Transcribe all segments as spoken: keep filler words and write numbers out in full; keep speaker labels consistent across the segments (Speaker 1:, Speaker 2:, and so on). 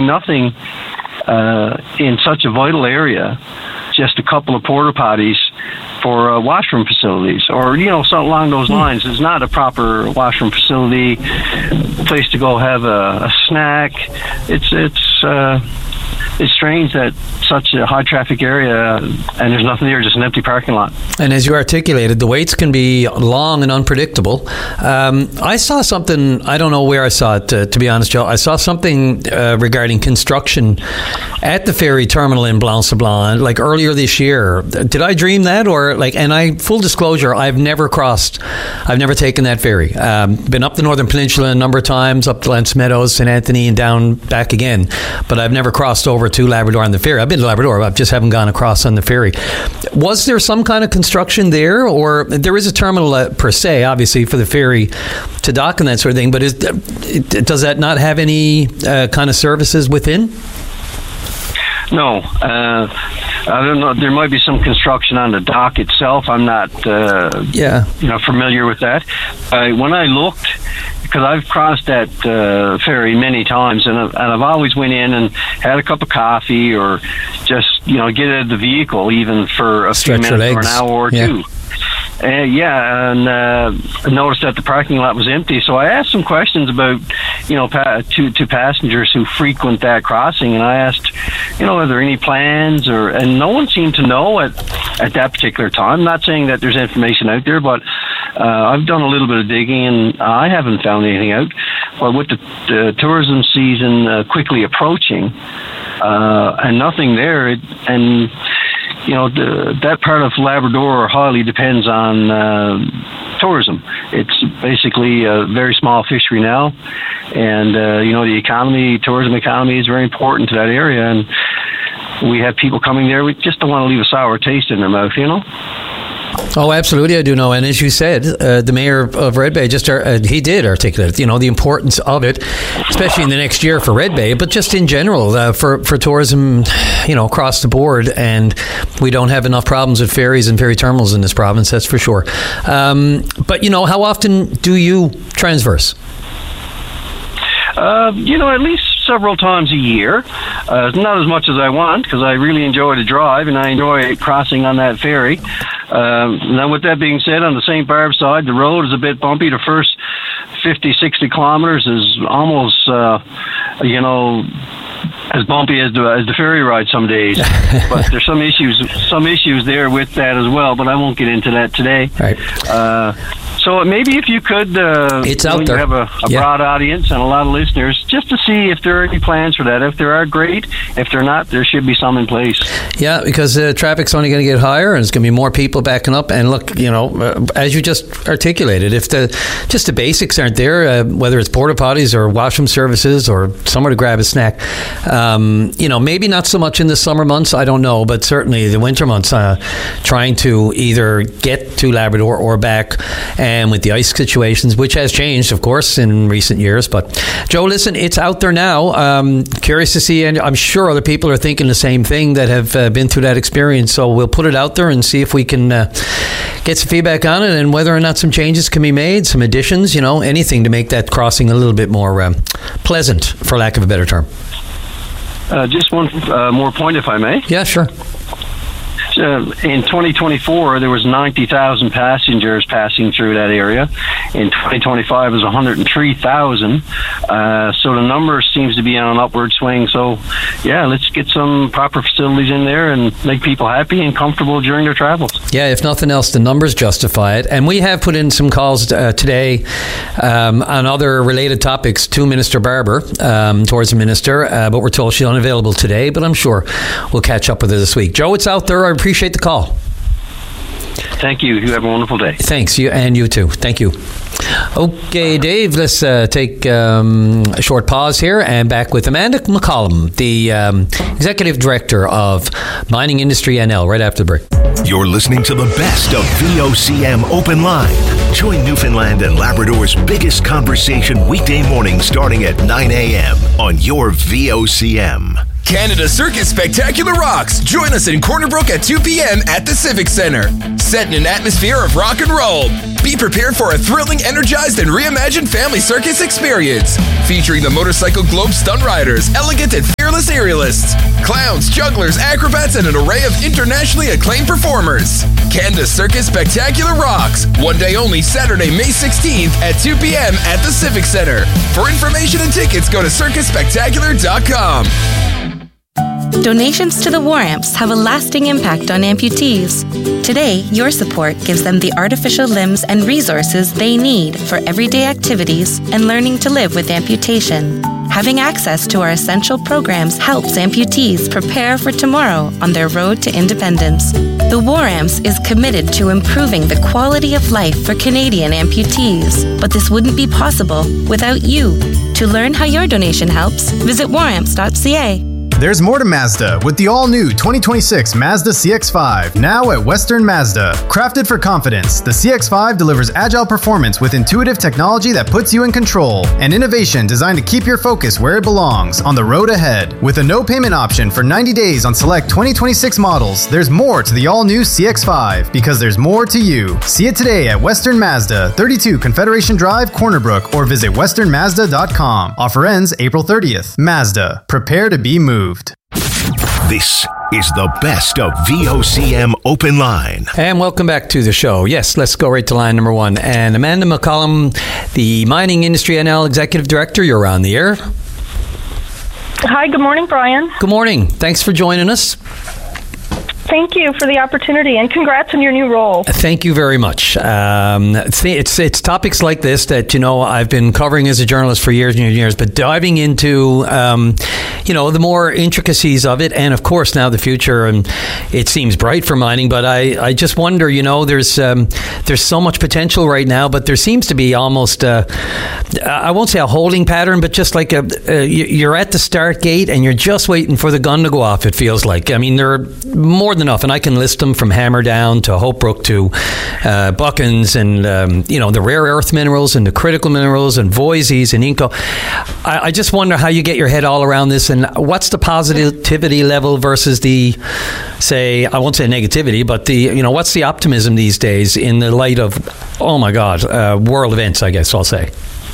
Speaker 1: nothing uh, in such a vital area, just a couple of porta potties for uh, washroom facilities, or, you know, so along those lines. It's not a proper washroom facility, place to go have a, a snack. It's, it's, uh, it's strange that such a high traffic area and there's nothing there, just an empty parking lot.
Speaker 2: And as you articulated, the waits can be long and unpredictable. Um, I saw something, I don't know where I saw it, uh, to be honest, Joe. I saw something uh, regarding construction at the ferry terminal in Blanc-Sablon, like earlier this year. Did I dream that? Or like, and I, full disclosure, I've never crossed, I've never taken that ferry. Um, been up the Northern Peninsula a number of times, up to Lance Meadows, Saint Anthony, and down back again. But I've never crossed over to Labrador on the ferry. I've been to Labrador, I just haven't gone across on the ferry. Was there some kind of construction there, or there is a terminal uh, per se, obviously, for the ferry to dock and that sort of thing, but is, does that not have any uh, kind of services within?
Speaker 1: No. Uh, I don't know. There might be some construction on the dock itself. I'm not uh,
Speaker 2: yeah.
Speaker 1: you know, familiar with that. Uh, when I looked, because I've crossed that uh, ferry many times, and I've, and I've always went in and had a cup of coffee, or just, you know, get out of the vehicle even for a
Speaker 2: Stretch
Speaker 1: few minutes or an hour or yeah. two. Uh, yeah, and uh, I noticed that the parking lot was empty, so I asked some questions about, you know, pa- to to passengers who frequent that crossing, and I asked, you know, are there any plans, or, and no one seemed to know at at that particular time. I'm not saying that there's information out there, but uh, I've done a little bit of digging, and I haven't found anything out. But with the, the tourism season uh, quickly approaching, uh, and nothing there, it, and you know, the, that part of Labrador highly depends on uh, tourism. It's basically a very small fishery now, and uh, you know, the economy, tourism economy, is very important to that area, and we have people coming there. We just don't want to leave a sour taste in their mouth, you know.
Speaker 2: Oh, absolutely, I do know. And as you said, uh, the mayor of Red Bay, just uh, he did articulate, you know, the importance of it, especially in the next year for Red Bay, but just in general uh, for, for tourism, you know, across the board. And we don't have enough problems with ferries and ferry terminals in this province, that's for sure. Um, but, you know, how often do you transverse?
Speaker 1: Uh, you know, at least several times a year. Uh, not as much as I want, because I really enjoy the drive and I enjoy crossing on that ferry. Um, now, with that being said, on the Saint Barb side, the road is a bit bumpy. The first fifty, sixty kilometers is almost, uh, you know, as bumpy as the, as the ferry ride some days. But there's some issues, some issues there with that as well. But I won't get into that today.
Speaker 2: Right.
Speaker 1: Uh, So maybe if you could, uh,
Speaker 2: it's
Speaker 1: you
Speaker 2: out
Speaker 1: know,
Speaker 2: there.
Speaker 1: You have a, a
Speaker 2: yeah.
Speaker 1: broad audience and a lot of listeners, just to see if there are any plans for that. If there are, great. If they're not, there should be some in place.
Speaker 2: Yeah, because uh, traffic's only going to get higher, and there's going to be more people backing up. And look, you know, uh, as you just articulated, if the just the basics aren't there, uh, whether it's porta potties or washroom services or somewhere to grab a snack, um, you know, maybe not so much in the summer months, I don't know, but certainly the winter months, uh, trying to either get to Labrador or back. And And with the ice situations, which has changed, of course, in recent years. But, Joe, listen, it's out there now. Um, curious to see, and I'm sure other people are thinking the same thing that have uh, been through that experience. So we'll put it out there and see if we can uh, get some feedback on it, and whether or not some changes can be made, some additions, you know, anything to make that crossing a little bit more um, pleasant, for lack of a better term.
Speaker 1: Uh, just one uh, more point, if I may.
Speaker 2: Yeah, sure.
Speaker 1: Uh, in twenty twenty-four, there was ninety thousand passengers passing through that area. In twenty twenty-five, it was one hundred three thousand. Uh, so the number seems to be on an upward swing. So, yeah, let's get some proper facilities in there and make people happy and comfortable during their travels.
Speaker 2: Yeah, if nothing else, the numbers justify it. And we have put in some calls uh, today um, on other related topics to Minister Barber, um, tourism minister, uh, but we're told she's unavailable today, but I'm sure we'll catch up with her this week. Joe, it's out there. I appreciate the call.
Speaker 1: Thank you. You have a wonderful day.
Speaker 2: Thanks. You and you too. Thank you. Okay, Dave, let's uh, take um, a short pause here, and back with Amanda McCollum, the um, Executive Director of Mining Industry N L, right after the break.
Speaker 3: You're listening to the best of V O C M Open Line. Join Newfoundland and Labrador's biggest conversation weekday morning starting at nine a.m. on your V O C M.
Speaker 4: Canada Circus Spectacular Rocks. Join us in Corner Brook at two p.m. at the Civic Centre. Set in an atmosphere of rock and roll. Be prepared for a thrilling, energized, and reimagined family circus experience. Featuring the Motorcycle Globe Stunt Riders, elegant and materialists, clowns, jugglers, acrobats, and an array of internationally acclaimed performers. Canada's Circus Spectacular rocks. One day only, Saturday, May sixteenth at two p.m. at the Civic Center. For information and tickets, go to circus spectacular dot com.
Speaker 5: Donations to the War Amps have a lasting impact on amputees. Today, your support gives them the artificial limbs and resources they need for everyday activities and learning to live with amputation. Having access to our essential programs helps amputees prepare for tomorrow on their road to independence. The War Amps is committed to improving the quality of life for Canadian amputees, but this wouldn't be possible without you. To learn how your donation helps, visit war amps dot c a.
Speaker 6: There's more to Mazda with the all-new twenty twenty-six Mazda C X five, now at Western Mazda. Crafted for confidence, the C X five delivers agile performance with intuitive technology that puts you in control, and innovation designed to keep your focus where it belongs, on the road ahead. With a no-payment option for ninety days on select twenty twenty-six models, there's more to the all-new C X five, because there's more to you. See it today at Western Mazda, thirty-two Confederation Drive, Corner Brook, or visit western mazda dot com. Offer ends April thirtieth. Mazda, prepare to be moved.
Speaker 3: This is the best of V O C M Open Line.
Speaker 2: And welcome back to the show. Yes, let's go right to line number one. And Amanda McCollum, the Mining Industry N L Executive Director, you're on the air.
Speaker 7: Hi, good morning, Brian.
Speaker 2: Good morning. Thanks for joining us.
Speaker 7: Thank you for the opportunity, and congrats on your new role.
Speaker 2: Thank you very much. Um, it's it's topics like this that, you know, I've been covering as a journalist for years and years and years, but diving into, um, you know, the more intricacies of it, and of course now the future, and it seems bright for mining, but I, I just wonder, you know, there's um, there's so much potential right now, but there seems to be almost, a, I won't say a holding pattern, but just like a, a, you're at the start gate and you're just waiting for the gun to go off, it feels like. I mean, there are more enough, and I can list them from Hammerdown to Hope Brook to uh, Buckens, and um, you know, the rare earth minerals and the critical minerals and Voisey's and Inco. I, I just wonder how you get your head all around this, and what's the positivity level versus the, say, I won't say negativity, but the, you know, what's the optimism these days in the light of, oh my God, uh, world events, I guess I'll say.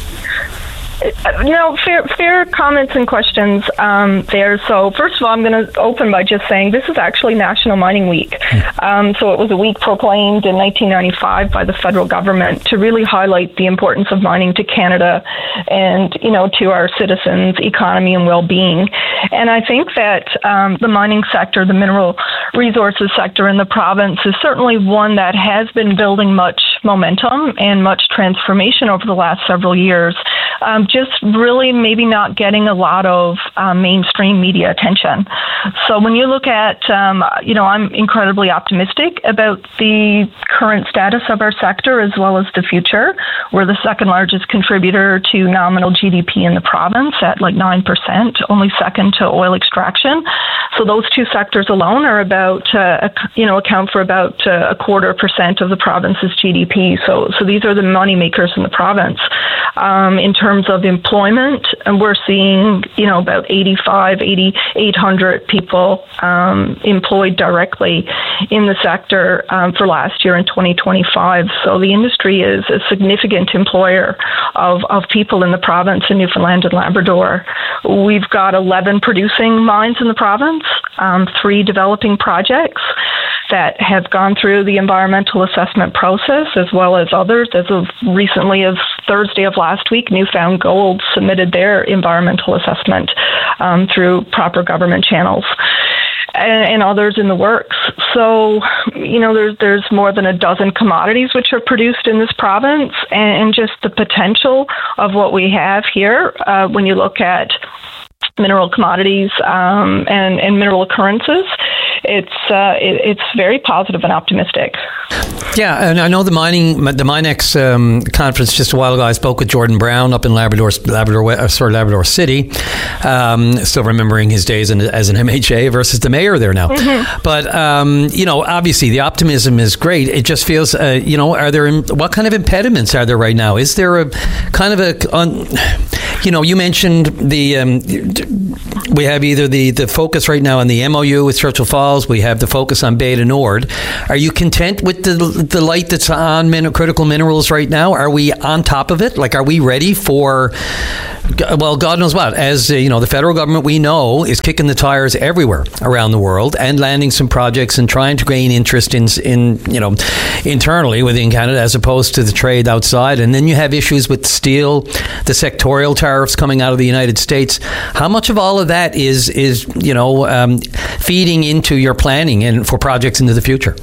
Speaker 7: No, fair, fair comments and questions um, there. So first of all, I'm going to open by just saying this is actually National Mining Week. Um, so it was a week proclaimed in nineteen ninety-five by the federal government to really highlight the importance of mining to Canada and, you know, to our citizens' economy and well-being. And I think that um, the mining sector, the mineral resources sector in the province is certainly one that has been building much momentum and much transformation over the last several years. Um, just really maybe not getting a lot of uh, mainstream media attention. So when you look at, um, you know, I'm incredibly optimistic about the current status of our sector as well as the future. We're the second largest contributor to nominal G D P in the province at like nine percent, only second to oil extraction. So those two sectors alone are about, uh, you know, account for about uh, a quarter percent of the province's G D P. So, so these are the money makers in the province. Um, in terms of employment, and we're seeing, you know, about eighty-five, eighty-eight hundred people um, employed directly in the sector um, for last year in twenty twenty-five. So the industry is a significant employer of, of people in the province in Newfoundland and Labrador. We've got eleven producing mines in the province, um, three developing projects that have gone through the environmental assessment process, as well as others. As of recently as Thursday of last week, Newfound Gold submitted their environmental assessment um, through proper government channels, and, and others in the works. So, you know, there's there's more than a dozen commodities which are produced in this province, and, and just the potential of what we have here uh, when you look at mineral commodities um, and, and mineral occurrences, it's uh, it, it's very positive and optimistic.
Speaker 2: Yeah, and I know the mining, the MINEX um, conference just a while ago. I spoke with Jordan Brown up in Labrador, Labrador, sorry, Labrador City. Um, still remembering his days in, as an M H A versus the mayor there now. Mm-hmm. But um, you know, obviously the optimism is great. It just feels, uh, you know, are there what kind of impediments are there right now? Is there a kind of a, un, you know, you mentioned the um, we have either the the focus right now on the M O U with Churchill Falls. We have the focus on Beta Nord. Are you content with the the light that's on min- critical minerals right now? Are we on top of it? Like, are we ready for well, God knows what. As uh, you know, the federal government, we know, is kicking the tires everywhere around the world and landing some projects and trying to gain interest in, in you know, internally within Canada as opposed to the trade outside. And then you have issues with steel, the sectorial tariffs coming out of the United States. How much of all of that is is you know um, feeding into your planning and for projects into the future?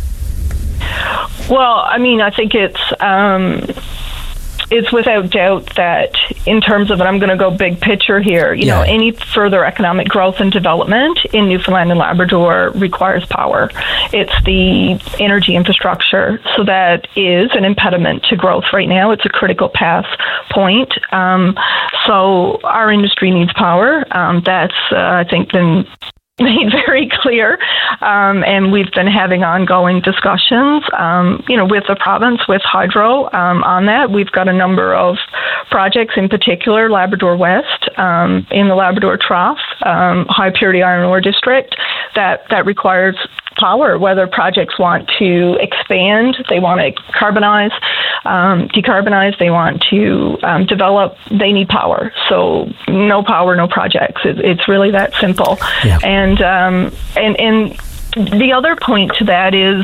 Speaker 7: Well, I mean, I think it's um, it's without doubt that in terms of, and I'm going to go big picture here, you yeah. know, any further economic growth and development in Newfoundland and Labrador requires power. It's the energy infrastructure. So that is an impediment to growth right now. It's a critical path point. Um, so our industry needs power. Um, that's, uh, I think, been made very clear, um, and we've been having ongoing discussions, um, you know, with the province, with Hydro um, on that. We've got a number of projects, in particular, Labrador West, um, in the Labrador Trough, um, high purity iron ore district, that, that requires power, whether projects want to expand, they want to carbonize, um, decarbonize, they want to um, develop, they need power. So no power, no projects. It, it's really that simple. Yeah. And, um, and, and, the other point to that is,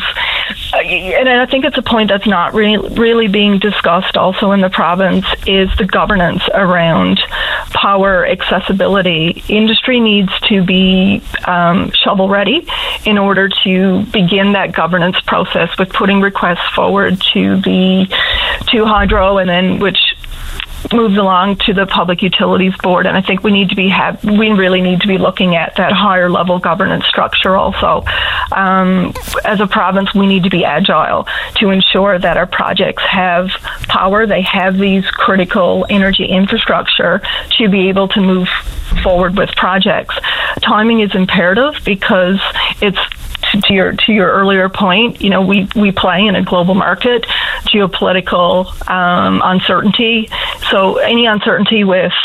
Speaker 7: and I think it's a point that's not really, really being discussed also in the province, is the governance around power accessibility. Industry needs to be um, shovel ready in order to begin that governance process with putting requests forward to the to Hydro, and then which moves along to the Public Utilities Board. And I think we need to be have we really need to be looking at that higher level governance structure also. Um, as a province, we need to be agile to ensure that our projects have power, they have these critical energy infrastructure to be able to move forward with projects. Timing is imperative because it's, to your to your earlier point, you know, we, we play in a global market, geopolitical um, uncertainty. So any uncertainty with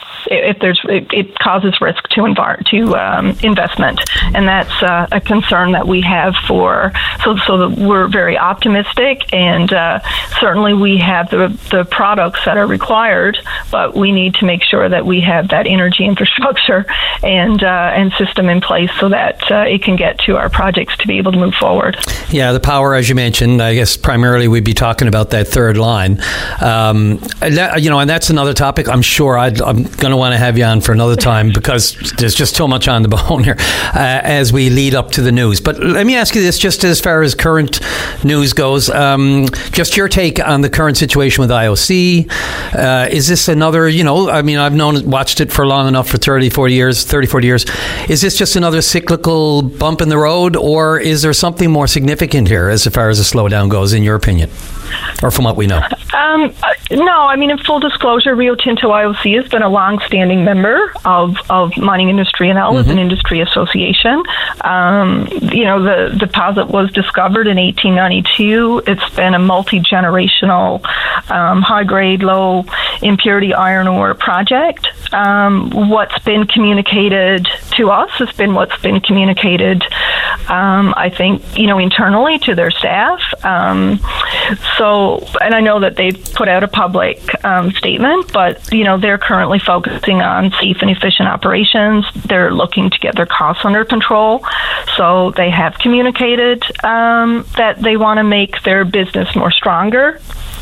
Speaker 7: if there's it, it causes risk to envir- to um, investment, and that's uh, a concern that we have for. So so that we're very optimistic, and uh, certainly we have the the products that are required, but we need to make sure that we have that energy infrastructure and uh, and system in place so that uh, it can get to our projects to be able to move forward.
Speaker 2: Yeah, the power, as you mentioned, I guess primarily we'd be talking about that third line. Um, that, you know, and that's another topic. I'm sure I'd, I'm going to want to have you on for another time because there's just so much on the bone here uh, as we lead up to the news. But let me ask you this, just as far as current news goes, um, just your take on the current situation with I O C. Uh, is this another, you know, I mean, I've known, watched it for long enough, for thirty, forty years, thirty, forty years. Is this just another cyclical bump in the road, or is there something more significant here as far as a slowdown goes, in your opinion? Or from what we know? Um,
Speaker 7: no, I mean, in full disclosure, Rio Tinto I O C has been a long-standing member of, of Mining Industry N L mm-hmm. as an industry association. Um, you know, the deposit was discovered in eighteen ninety-two. It's been a multi-generational, um, high-grade, low-impurity iron ore project. Um, what's been communicated to us has been what's been communicated, um, I think, you know, internally to their staff. Um, so, and I know that they've put out a public um, statement, but, you know, they're currently focusing on safe and efficient operations. They're looking to get their costs under control. So they have communicated um, that they want to make their business more stronger.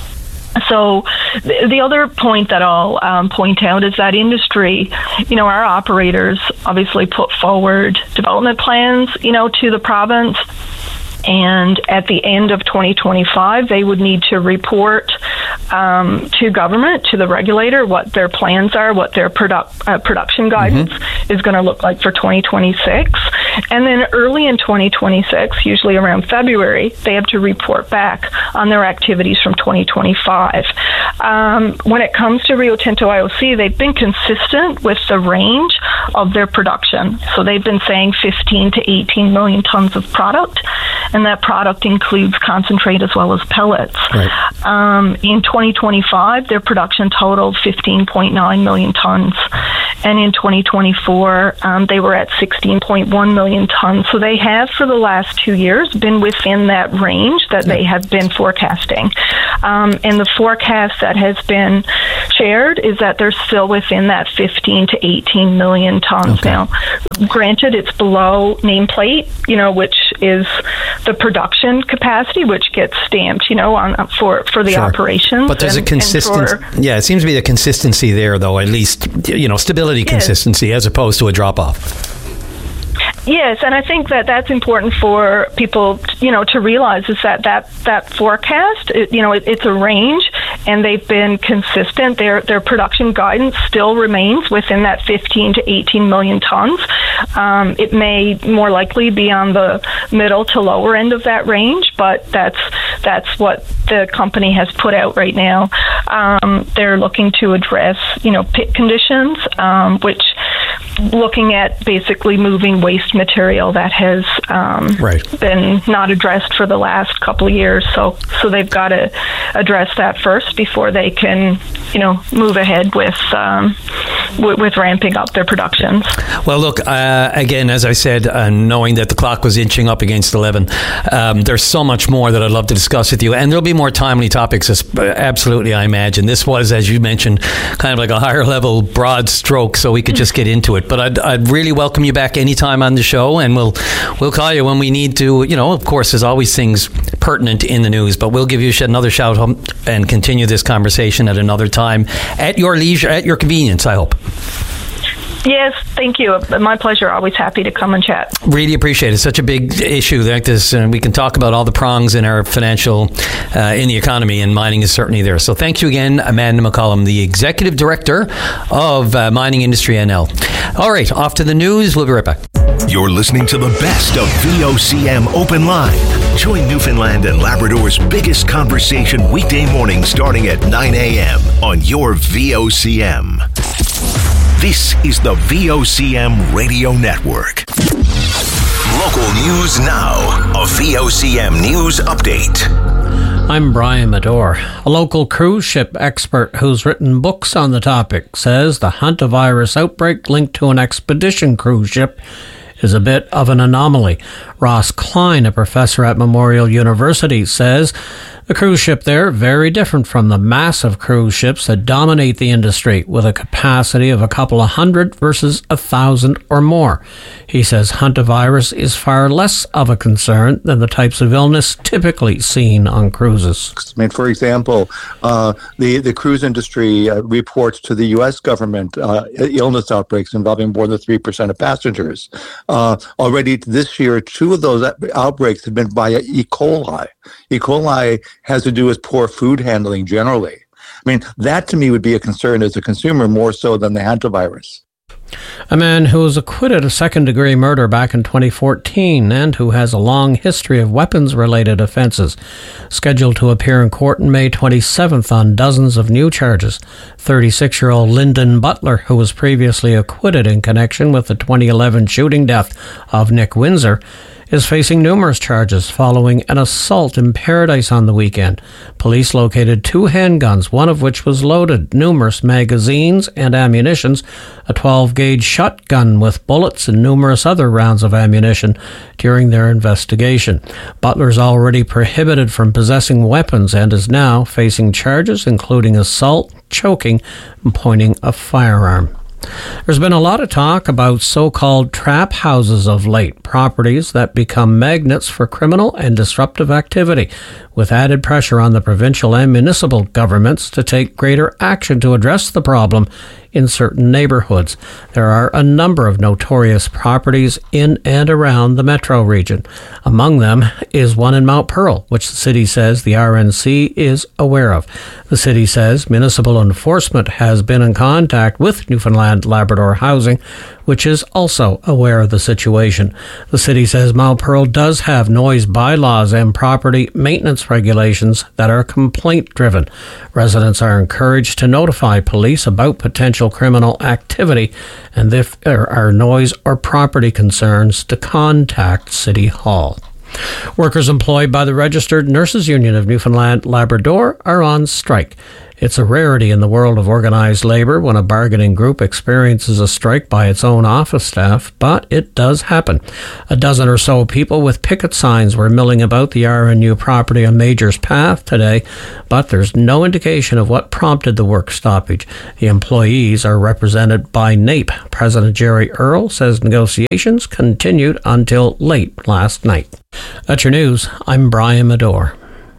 Speaker 7: So the, the other point that I'll um, point out is that industry, you know, our operators obviously put forward development plans, you know, to the province. And at the end of twenty twenty-five, they would need to report um, to government, to the regulator, what their plans are, what their product, uh, production guidance mm-hmm. is going to look like for twenty twenty-six. And then early in twenty twenty-six, usually around February, they have to report back on their activities from twenty twenty-five. Um, when it comes to Rio Tinto I O C, they've been consistent with the range of their production. So they've been saying fifteen to eighteen million tons of product. And that product includes concentrate as well as pellets. Right. Um, in twenty twenty-five, their production totaled fifteen point nine million tons. and in twenty twenty-four um, they were at sixteen point one million tons. So they have, for the last two years, been within that range that they have been forecasting. Um, and the forecast that has been shared is that they're still within that fifteen to eighteen million tons okay. now. Granted, it's below nameplate, you know, which is the production capacity, which gets stamped, you know, on for for the sure. operations.
Speaker 2: But there's and, a consistent, yeah, it seems to be the consistency there, though. At least, you know, stability, yes. consistency, as opposed to a drop off.
Speaker 7: Yes, and I think that that's important for people, you know, to realize is that that, that forecast, it, you know, it, it's a range, and they've been consistent. Their their production guidance still remains within that fifteen to eighteen million tons. Um, it may more likely be on the middle to lower end of that range, but that's that's what the company has put out right now. Um, they're looking to address, you know, pit conditions, um, which looking at basically moving waste material that has um, right. been not addressed for the last couple of years. So, so they've got to address that first before they can, you know, move ahead with um, w- with ramping up their productions.
Speaker 2: Well, look, uh, again, as I said, uh, knowing that the clock was inching up against eleven, um, there's so much more that I'd love to discuss with you, and there'll be more timely topics. Absolutely, I imagine this was, as you mentioned, kind of like a higher level, broad stroke, so we could just get into it. But I'd, I'd really welcome you back anytime on the show, and we'll we'll call you when we need to. You know, of course, there's always things pertinent in the news, but we'll give you another shout home and continue this conversation at another time at your leisure, at your convenience, I hope.
Speaker 7: Yes, thank you. My pleasure. Always happy to come and chat.
Speaker 2: Really appreciate it. It's such a big issue like this, and we can talk about all the prongs in our financial, uh, in the economy, and mining is certainly there. So thank you again, Amanda McCollum, the Executive Director of uh, Mining Industry N L. All right, off to the news. We'll be right back.
Speaker 3: You're listening to the best of V O C M Open Line. Join Newfoundland and Labrador's biggest conversation weekday morning starting at nine a.m. on your V O C M. This is the V O C M Radio Network. Local news now. A V O C M News Update.
Speaker 8: I'm Brian Medore. A local cruise ship expert who's written books on the topic says the hantavirus outbreak linked to an expedition cruise ship is a bit of an anomaly. Ross Klein, a professor at Memorial University, says the cruise ship there very different from the massive cruise ships that dominate the industry, with a capacity of a couple of hundred versus a thousand or more. He says hantavirus is far less of a concern than the types of illness typically seen on cruises.
Speaker 9: I mean, for example, uh, the, the cruise industry uh, reports to the U S government uh, illness outbreaks involving more than three percent of passengers. Uh, already this year, two of those outbreaks have been via E. coli. E. coli has to do with poor food handling generally. I mean, that to me would be a concern as a consumer more so than the hantavirus.
Speaker 8: A man who was acquitted of second-degree murder back in twenty fourteen and who has a long history of weapons-related offences, scheduled to appear in court on May twenty-seventh on dozens of new charges. thirty-six-year-old Lyndon Butler, who was previously acquitted in connection with the twenty eleven shooting death of Nick Windsor, is facing numerous charges following an assault in Paradise on the weekend. Police located two handguns, one of which was loaded, numerous magazines and ammunitions, a twelve-gauge shotgun with bullets and numerous other rounds of ammunition during their investigation. Butler is already prohibited from possessing weapons and is now facing charges including assault, choking, and pointing a firearm. There's been a lot of talk about so-called trap houses of late, properties that become magnets for criminal and disruptive activity, with added pressure on the provincial and municipal governments to take greater action to address the problem in certain neighbourhoods. There are a number of notorious properties in and around the metro region. Among them is one in Mount Pearl, which the city says the R N C is aware of. The city says municipal enforcement has been in contact with Newfoundland Labrador Housing, which is also aware of the situation. The city says Mount Pearl does have noise bylaws and property maintenance regulations that are complaint-driven. Residents are encouraged to notify police about potential criminal activity, and if there are noise or property concerns, to contact City Hall. Workers employed by the Registered Nurses Union of Newfoundland Labrador are on strike. It's a rarity in the world of organized labor when a bargaining group experiences a strike by its own office staff, but it does happen. A dozen or so people with picket signs were milling about the R N U property on Major's Path today, but there's no indication of what prompted the work stoppage. The employees are represented by NAPE. President Jerry Earle says negotiations continued until late last night. That's your news. I'm Brian Medore.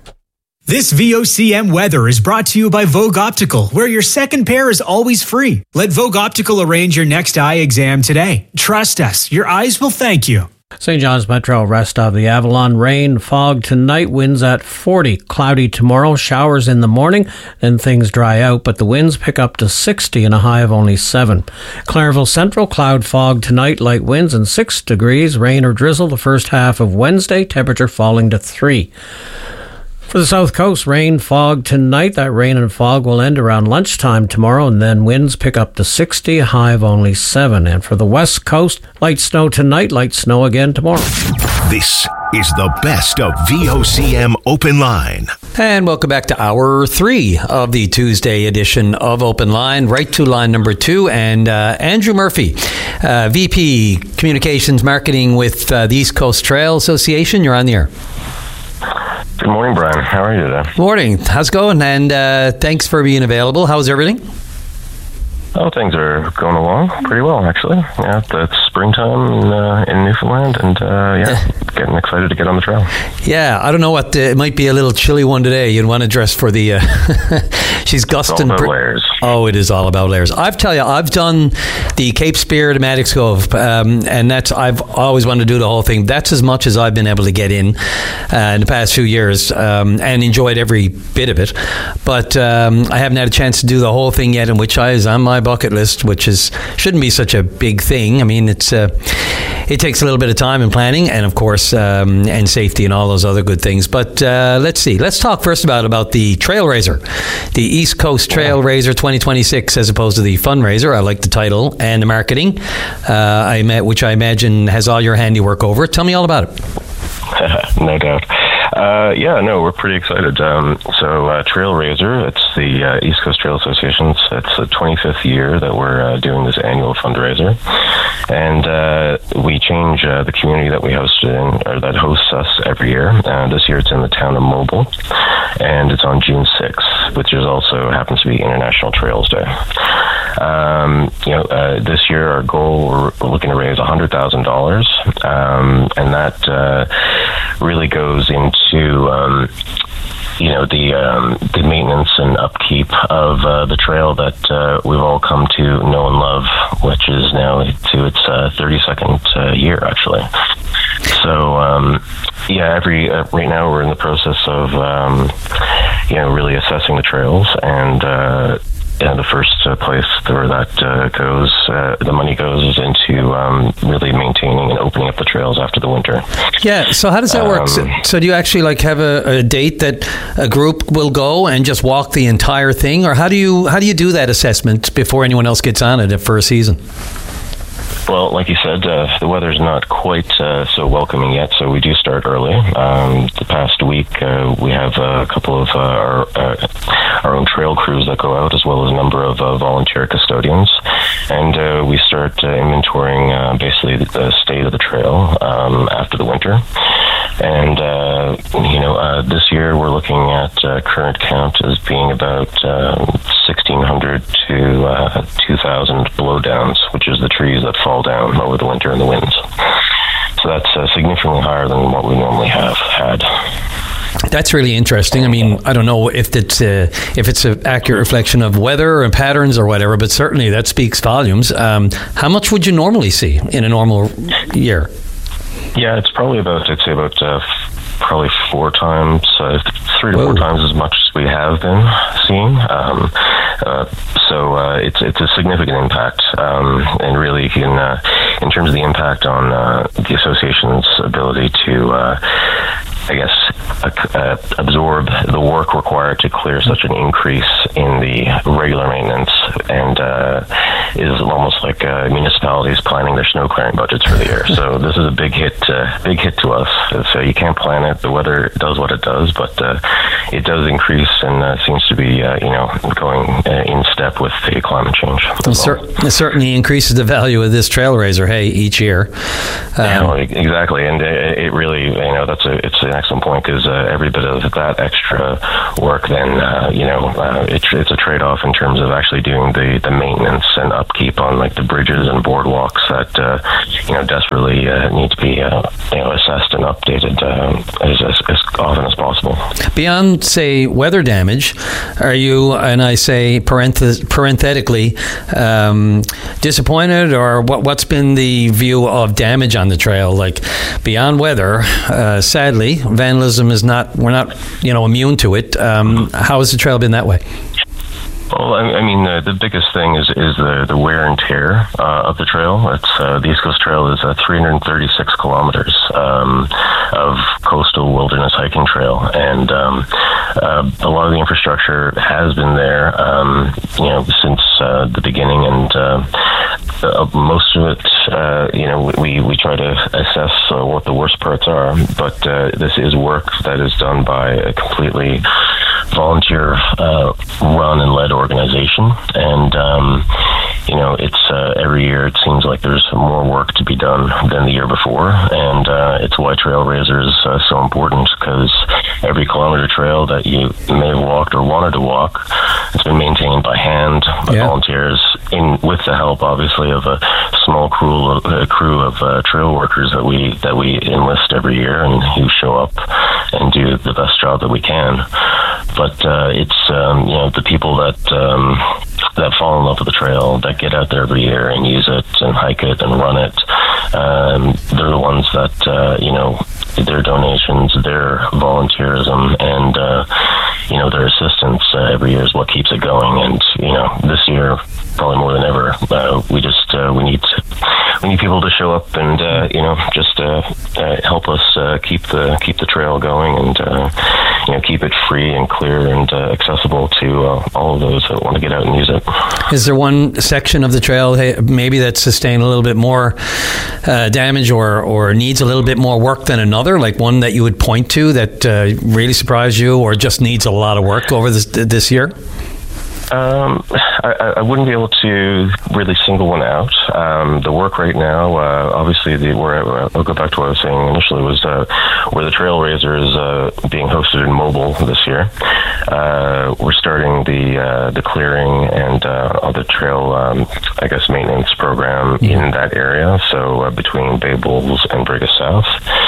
Speaker 10: This V O C M weather is brought to you by Vogue Optical, where your second pair is always free. Let Vogue Optical arrange your next eye exam today. Trust us, your eyes will thank you.
Speaker 8: Saint John's Metro, rest of the Avalon. Rain, fog tonight, winds at forty. Cloudy tomorrow, showers in the morning, then things dry out, but the winds pick up to sixty and a high of only seven. Clareville Central, cloud fog tonight, light winds and six degrees. Rain or drizzle the first half of Wednesday, temperature falling to three. For the South Coast, rain, fog tonight. That rain and fog will end around lunchtime tomorrow, and then winds pick up to sixty, a high of only seven. And for the West Coast, light snow tonight, light snow again tomorrow.
Speaker 3: This is the best of V O C M Open Line.
Speaker 2: And welcome back to hour three of the Tuesday edition of Open Line. Right to line number two. And uh, Andrew Murphy, uh, V P Communications Marketing with uh, the East Coast Trail Association. You're on the air.
Speaker 11: Good morning, Brian. How are you today?
Speaker 2: Morning. How's it going? And uh, thanks for being available. How's everything?
Speaker 11: Oh, things are going along pretty well, actually. Yeah, it's springtime in, uh, in Newfoundland, and uh, yeah, getting excited to get on the trail.
Speaker 2: Yeah, I don't know what the, it might be a little chilly one today. You'd want to dress for the. Uh, she's gusting.
Speaker 11: It's all about layers.
Speaker 2: Oh, it is all about layers. I've tell you, I've done the Cape Spear to Maddox Cove, um, and that's I've always wanted to do the whole thing. That's as much as I've been able to get in uh, in the past few years, um, and enjoyed every bit of it. But um, I haven't had a chance to do the whole thing yet, and which is on my bucket list, which is shouldn't be such a big thing. I mean, it's uh, it takes a little bit of time and planning, and of course, um, and safety and all those other good things. But uh, let's see. Let's talk first about about the Trailraiser, the East Coast Trailraiser twenty twenty-six, as opposed to the fundraiser. I like the title and the marketing, uh, I met, which I imagine has all your handiwork over it. Tell me all about it.
Speaker 11: No doubt. Uh, yeah, no, we're pretty excited. Um, so uh, Trailraiser, it's the uh, East Coast Trail Association's, it's the twenty-fifth year that we're uh, doing this annual fundraiser. And uh, we change uh, the community that we host in, or that hosts us every year. Uh, this year it's in the town of Mobile, and it's on June sixth, which is also happens to be International Trails Day. Um, you know, uh, this year our goal, we're, we're looking to raise one hundred thousand dollars, um, and that uh, really goes into um, you know the um, the maintenance and upkeep of uh, the trail that uh, we've all come to know and love, which is now to its uh, thirty-second uh, year, actually. So um, yeah, every uh, right now we're in the process of um, you know really assessing the trails, and uh, yeah, the first uh, place where that uh, goes, uh, the money goes is into um, really maintaining and opening up the trails after the winter.
Speaker 2: Yeah, so how does that um, work? So, so do you actually like have a, a date that a group will go and just walk the entire thing, or how do you how do you do that assessment before anyone else gets on it for a season?
Speaker 11: Well, like you said, uh, the weather's not quite uh, so welcoming yet, so we do start early. Um, the past week, uh, we have a couple of uh, our, uh, our own trail crews that go out, as well as a number of uh, volunteer custodians. And uh, we start uh, inventorying uh, basically the, the state of the trail um, after the winter. And, uh, you know, uh, this year we're looking at uh, current count as being about uh, sixteen hundred to uh, two thousand blowdowns, which is the trees that fall down over the winter and the winds. So that's uh, significantly higher than what we normally have had.
Speaker 2: That's really interesting. I mean, I don't know if it's a, if it's an accurate reflection of weather and patterns or whatever, but certainly that speaks volumes. Um, how much would you normally see in a normal year?
Speaker 11: Yeah, it's probably about, I'd say about uh, probably four times, uh, three to Whoa. four times as much as we have been seeing. Um, uh, so uh, it's it's a significant impact, um, and really, you can, uh, in terms of the impact on uh, the association's ability to, uh, I guess, uh, absorb the work required to clear such an increase in the regular maintenance and uh, is almost like uh, municipalities planning their snow clearing budgets for the year. So this is a big hit, uh, big hit to us. So you can't plan it. The weather does what it does, but uh, it does increase and uh, seems to be, uh, you know, going uh, in step with the climate change.
Speaker 2: It, cer- it certainly increases the value of this trail razor hay each year. Um,
Speaker 11: yeah, well, exactly, and it, it really, you know, that's a it's an excellent point because uh, every bit of that extra work, then uh, you know, uh, it, it's a trade-off in terms of actually doing the, the maintenance and upkeep on like the bridges and boardwalks that uh, you know desperately uh, need to be uh, you know assessed and updated uh, as, as as often as possible.
Speaker 2: Beyond, say, weather damage, are you, and I say parenth- parenthetically, um, disappointed, or what? What's been the view of damage on the trail? Like beyond weather, uh, sadly, vandalism is not. We're not, you know, immune to it. Um, how has the trail been that way?
Speaker 11: Well, I, I mean, uh, the biggest thing is is the, the wear and tear uh, of the trail. It's uh, the East Coast Trail is uh, three hundred thirty-six kilometers um, of coastal wilderness hiking trail, and um, uh, a lot of the infrastructure has been there, um, you know, since uh, the beginning, and uh, uh, most of it, uh, you know, we we try to assess uh, what the worst parts are, but uh, this is work that is done by a completely volunteer uh, run and led organization, and um, you know, it's uh, every year it seems like there's more work to be done than the year before, and uh, it's why Trail Razor is uh, so important, because every kilometer trail that you may have walked or wanted to walk, it's been maintained by hand, by yeah. volunteers, in with the help obviously of a small crew, a crew of uh, trail workers that we that we enlist every year and who show up and do the best job that we can. But uh, it's um, you know, the people that um, that fall in love with the trail, that get out there every year and use it and hike it and run it. Um, they're the ones that uh, you know, their donations, their volunteerism, and uh, you know, their assistance uh, every year is what keeps it going. And you know, this year, probably more than ever, uh, we just uh, we need to, we need people to show up and uh, you know, just uh, uh, help us uh, keep the keep the trail going, and uh, you know, keep it free and clear and uh, accessible to uh, all of those that want to get out and use it.
Speaker 2: Is there one section of the trail maybe that's sustained a little bit more uh, damage or or needs a little bit more work than another? Like one that you would point to that uh, really surprised you, or just needs a lot of work over this this year?
Speaker 11: Um, I, I wouldn't be able to really single one out. Um, the work right now, uh, obviously, the, where I, I'll go back to what I was saying initially, was uh, where the Trail Razor is uh, being hosted in Mobile this year. Uh, we're starting the uh, the clearing and uh, the trail, um, I guess, maintenance program mm-hmm. in that area. So uh, between Bay Bulls and Brigus South.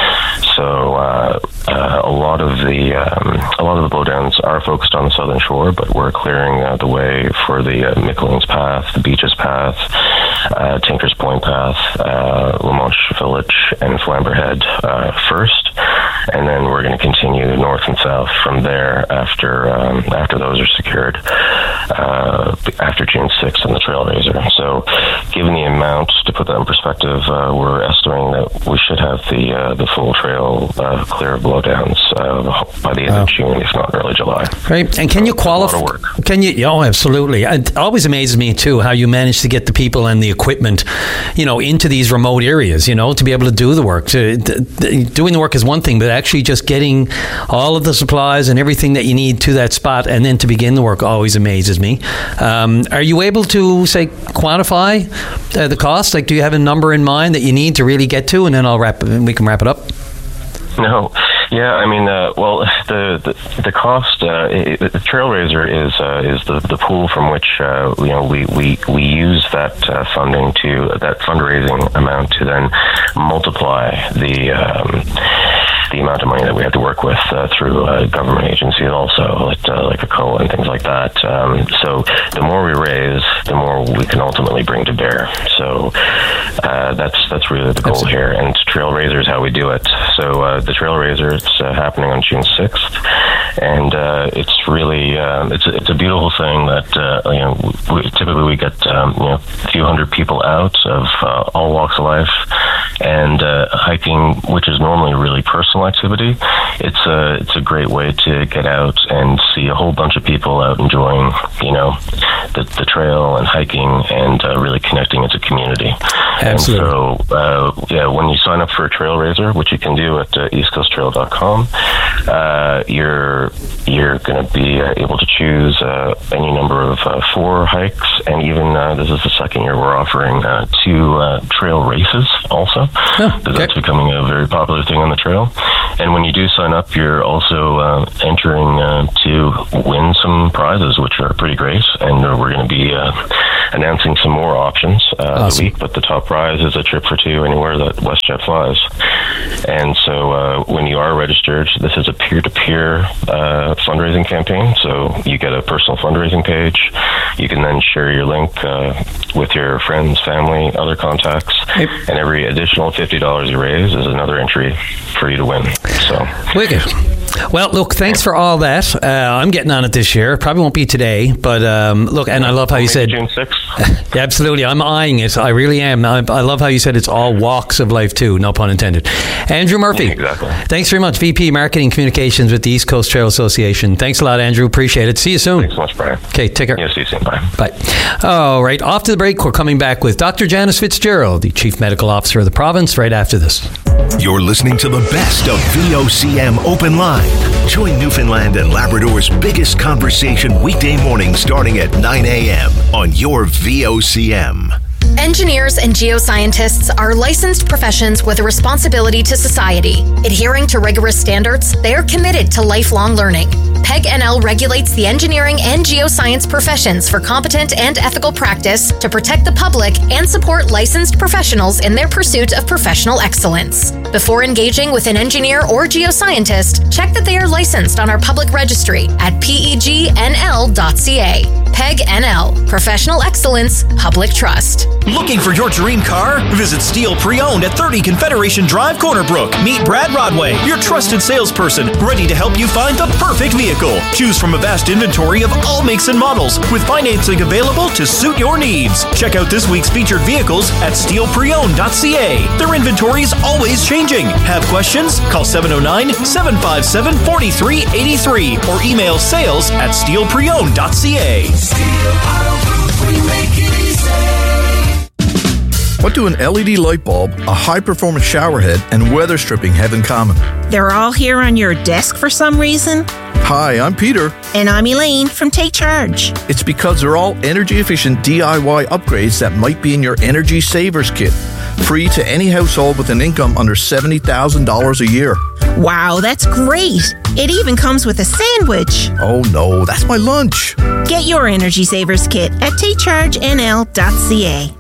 Speaker 11: So uh, uh, a lot of the um, a lot of the blowdowns are focused on the southern shore, but we're clearing uh, the way for the uh, Micklings Path, the Beaches Path, uh, Tinker's Point Path, uh, La Manche Village, and Flamber Head uh, first, and then we're going to continue north and south from there after um, after those are secured uh, after June sixth on the Trail Razor. So, given the amount, to put that in perspective, uh, we're estimating that we should have the uh, the full trail uh, clear of blowdowns uh, by the end wow. of June, if not early July.
Speaker 2: Right, and can
Speaker 11: so
Speaker 2: you qualify? Can you? Oh, absolutely. It always amazes me too how you manage to get the people and the equipment, you know, into these remote areas. You know, to be able to do the work. To, the, the, doing the work is one thing, but actually just getting all of the supplies and everything that you need to that spot, and then to begin the work, always amazes me. Um, are you able to say quantify uh, the cost? Like, do you have a number in mind that you need to really get to, and then I'll wrap. We can wrap it up.
Speaker 11: No. Yeah, I mean, uh, well, the the, the cost, uh, it, the Trail Razor is uh, is the, the pool from which uh, you know we, we, we use that uh, funding to that fundraising amount to then multiply the um, the amount of money that we have to work with uh, through uh, government agencies, also like uh, like A C O A and things like that. Um, so the more we raise, the more we can ultimately bring to bear. So uh, that's that's really the goal here. And Trail Razor is how we do it. So uh, the Trail Razor, it's uh, happening on June sixth, and uh, it's really um, it's it's a beautiful thing that uh, you know we, typically we get um, you know a few hundred people out of uh, all walks of life, and uh, hiking, which is normally a really personal activity, it's a it's a great way to get out and see a whole bunch of people out enjoying, you know, the, the trail and hiking and uh, really connecting as a community.
Speaker 2: Absolutely.
Speaker 11: And so, uh, yeah, when you sign up for a Trail Raiser, which you can do at uh, east coast trail dot com, uh, you're you're going to be uh, able to choose uh, any number of uh, four hikes, and even uh, this is the second year we're offering uh, two uh, trail races also,
Speaker 2: oh,
Speaker 11: because
Speaker 2: okay.
Speaker 11: that's becoming a very popular thing on the trail. And when you do sign up, you're also uh, entering uh, to win some prizes, which are pretty great, and uh, we're going to be uh, announcing some more options uh,
Speaker 2: awesome.
Speaker 11: the week, but the top prize is a trip for two anywhere that WestJet flies. And so uh, when you are registered, this is a peer-to-peer uh, fundraising campaign, so you get a personal fundraising page. You can then share your link uh, with your friends, family, other contacts, yep. and every additional fifty dollars you raise is another entry for you to win. So
Speaker 2: wicked. Well, look, thanks for all that. Uh, I'm getting on it this year. Probably won't be today, but um, look, and I love how you said
Speaker 11: June sixth.
Speaker 2: Absolutely, I'm eyeing it. I really am. I, I love how you said it's all walks of life too. No pun intended. Andrew Murphy.
Speaker 11: Yeah, exactly.
Speaker 2: Thanks very much, V P Marketing Communications with the East Coast Trail Association. Thanks a lot, Andrew. Appreciate it. See you soon.
Speaker 11: Thanks so much, Brian.
Speaker 2: Okay, take care.
Speaker 11: Yeah, see you soon. Bye.
Speaker 2: Bye. All right, off to the break. We're coming back with Doctor Janice Fitzgerald, the Chief Medical Officer of the province, right after this.
Speaker 3: You're listening to the best of V O C M Open Line. Join Newfoundland and Labrador's biggest conversation weekday morning starting at nine a.m. on your V O C M.
Speaker 12: Engineers and geoscientists are licensed professions with a responsibility to society. Adhering to rigorous standards, they are committed to lifelong learning. P E G N L regulates the engineering and geoscience professions for competent and ethical practice to protect the public and support licensed professionals in their pursuit of professional excellence. Before engaging with an engineer or geoscientist, check that they are licensed on our public registry at P E G N L dot C A. P E G N L, Professional Excellence, Public Trust.
Speaker 13: Looking for your dream car? Visit Steel Pre-Owned at thirty Confederation Drive, Corner Brook. Meet Brad Rodway, your trusted salesperson, ready to help you find the perfect vehicle. Choose from a vast inventory of all makes and models, with financing available to suit your needs. Check out this week's featured vehicles at steel pre owned dot C A. Their inventory is always changing. Have questions? Call seven oh nine, seven five seven, four three eight three or email sales at steel pre owned dot C A.
Speaker 14: What do an L E D light bulb, a high-performance shower head, and weather stripping have in common?
Speaker 15: They're all here on your desk for some reason.
Speaker 14: Hi, I'm Peter.
Speaker 15: And I'm Elaine from Take Charge.
Speaker 14: It's because they're all energy-efficient D I Y upgrades that might be in your Energy Savers Kit. Free to any household with an income under seventy thousand dollars a year.
Speaker 15: Wow, that's great. It even comes with a sandwich.
Speaker 14: Oh no, that's my lunch.
Speaker 15: Get your Energy Savers Kit at take charge N L dot C A.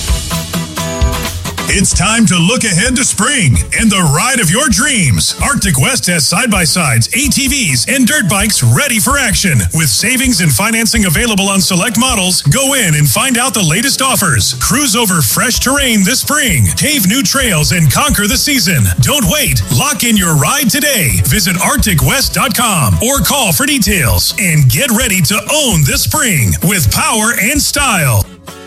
Speaker 16: It's time to look ahead to spring and the ride of your dreams. Arctic West has side-by-sides, A T Vs, and dirt bikes ready for action. With savings and financing available on select models, go in and find out the latest offers. Cruise over fresh terrain this spring. Pave new trails and conquer the season. Don't wait. Lock in your ride today. Visit arctic west dot com or call for details. And get ready to own this spring with power and style.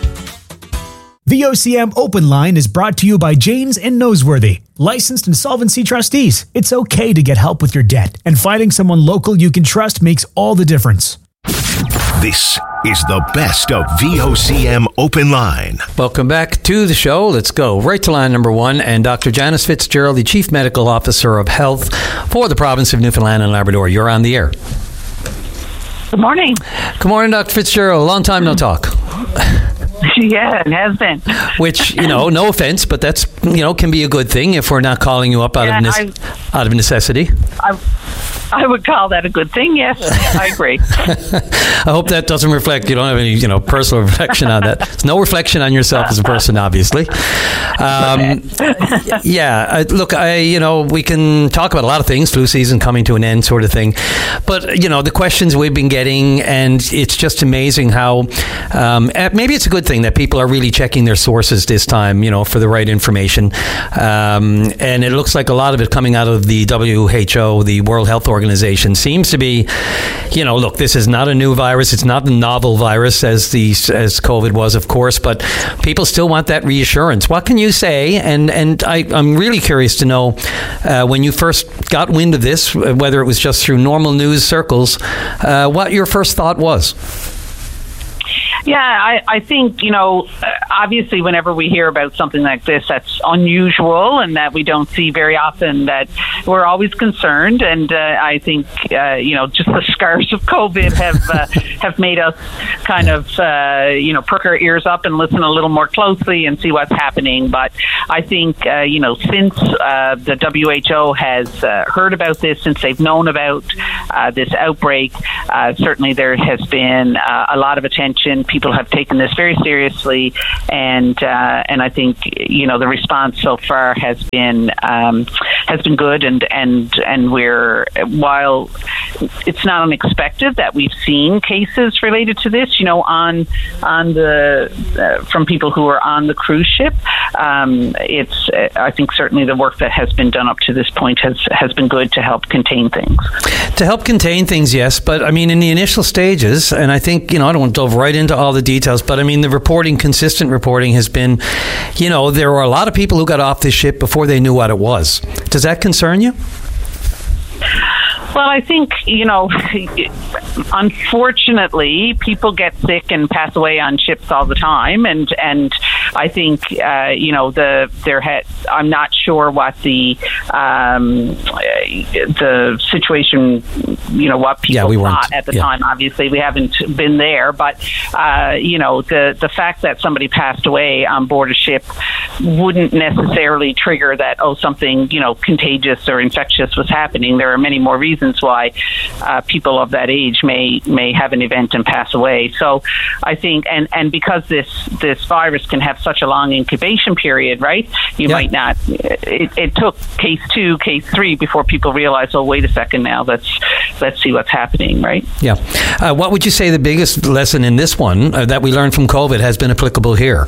Speaker 10: V O C M Open Line is brought to you by Janes and Noseworthy, licensed insolvency trustees. It's okay to get help with your debt, and finding someone local you can trust makes all the difference.
Speaker 3: This is the best of V O C M Open Line.
Speaker 2: Welcome back to the show. Let's go right to line number one. And Doctor Janice Fitzgerald, the Chief Medical Officer of Health for the province of Newfoundland and Labrador. You're on the air.
Speaker 17: Good morning.
Speaker 2: Good morning, Doctor Fitzgerald. Long time no talk.
Speaker 17: Yeah, it has been.
Speaker 2: Which, you know, no offense, but that's, you know, can be a good thing if we're not calling you up out
Speaker 17: yeah,
Speaker 2: of ne- out of necessity.
Speaker 17: I, I would call that a good thing, yes. I agree.
Speaker 2: I hope that doesn't reflect, you don't have any, you know, personal reflection on that. There's no reflection on yourself as a person, obviously. Um, yeah, I, look, I, you know, we can talk about a lot of things, flu season coming to an end sort of thing. But, you know, the questions we've been getting, and it's just amazing how, um, maybe it's a good thing that people are really checking their sources this time, you know, for the right information. Um, and it looks like a lot of it coming out of the W H O, the World Health Organization, Organization seems to be, you know, look, this is not a new virus. It's not a novel virus as the as COVID was, of course, but people still want that reassurance. What can you say? And and I, I'm really curious to know uh, when you first got wind of this, whether it was just through normal news circles, uh, what your first thought was.
Speaker 17: Yeah, I, I think, you know, obviously whenever we hear about something like this that's unusual and that we don't see very often, that we're always concerned. And uh, I think, uh, you know, just the scars of COVID have uh, have made us kind of, uh, you know, perk our ears up and listen a little more closely and see what's happening. But I think, uh, you know, since uh, the W H O has uh, heard about this, since they've known about uh, this outbreak, uh, certainly there has been uh, a lot of attention. People have taken this very seriously, and uh, and I think, you know, the response so far has been um, has been good, and and and we're, while it's not unexpected that we've seen cases related to this, you know, on on the uh, from people who are on the cruise ship. Um, it's I think certainly the work that has been done up to this point has has been good to help contain things.
Speaker 2: To help contain things, yes, but I mean in the initial stages, and I think, you know, I don't want to delve right into all the details, but I mean the reporting, consistent reporting has been, you know, there were a lot of people who got off this ship before they knew what it was. Does that concern you?
Speaker 17: Well, I think, you know, unfortunately, people get sick and pass away on ships all the time, and and I think, uh, you know, the there had I'm not sure what the um, the situation, you know, what people
Speaker 2: yeah, we
Speaker 17: thought at the
Speaker 2: yeah.
Speaker 17: time. Obviously, we haven't been there, but uh, you know, the the fact that somebody passed away on board a ship wouldn't necessarily trigger that, oh, something, you know, contagious or infectious was happening. There are many more reasons why uh, people of that age may may have an event and pass away. So I think, and, and because this this virus can have such a long incubation period, right? You yeah. might not. It, it took case two, case three before people realized, oh, wait a second, now let's let's see what's happening, right?
Speaker 2: Yeah. Uh, what would you say the biggest lesson in this one uh, that we learned from COVID has been applicable here?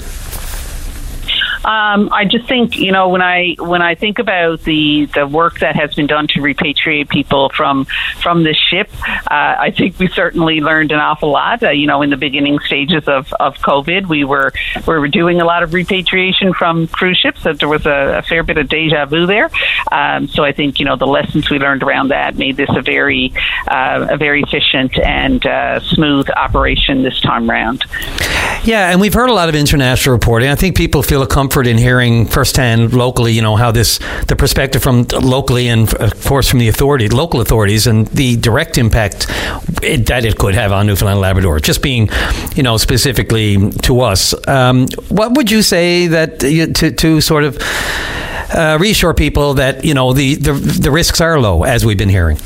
Speaker 17: Um, I just think, you know, when I when I think about the, the work that has been done to repatriate people from from this ship, uh, I think we certainly learned an awful lot. Uh, you know, in the beginning stages of, of COVID, we were we were doing a lot of repatriation from cruise ships. So there was a, a fair bit of deja vu there. Um, so I think, you know, the lessons we learned around that made this a very uh, a very efficient and uh, smooth operation this time round.
Speaker 2: Yeah, and we've heard a lot of international reporting. I think people feel a comfort in hearing firsthand locally, you know, how this, the perspective from locally and, of course, from the authority, local authorities, and the direct impact it, that it could have on Newfoundland and Labrador, just being, you know, specifically to us. Um, what would you say that you, to, to sort of uh, reassure people that, you know, the, the, the risks are low, as we've been hearing?